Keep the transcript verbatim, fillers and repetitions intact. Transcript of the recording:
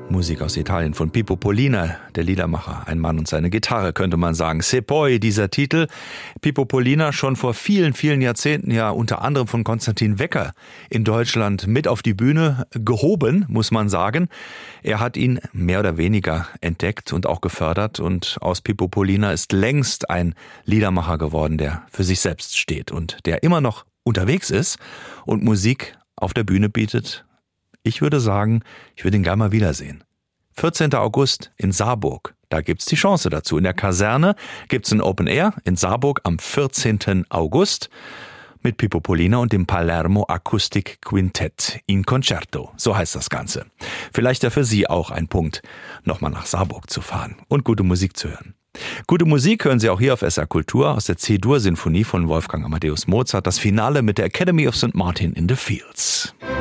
Musik aus Italien von Pippo Pollina, der Liedermacher, ein Mann und seine Gitarre, könnte man sagen. Se poi, dieser Titel. Pippo Pollina, schon vor vielen, vielen Jahrzehnten ja unter anderem von Konstantin Wecker in Deutschland mit auf die Bühne gehoben, muss man sagen. Er hat ihn mehr oder weniger entdeckt und auch gefördert, und aus Pippo Pollina ist längst ein Liedermacher geworden, der für sich selbst steht und der immer noch unterwegs ist und Musik auf der Bühne bietet. Ich würde sagen, ich würde ihn gerne mal wiedersehen. vierzehnten August in Saarburg, da gibt's die Chance dazu. In der Kaserne gibt's ein Open Air in Saarburg am vierzehnten August mit Pippo Pollina und dem Palermo Acoustic Quintett in Concerto. So heißt das Ganze. Vielleicht ja für Sie auch ein Punkt, nochmal nach Saarburg zu fahren und gute Musik zu hören. Gute Musik hören Sie auch hier auf S R Kultur aus der C-Dur-Sinfonie von Wolfgang Amadeus Mozart, das Finale mit der Academy of Saint Martin in the Fields.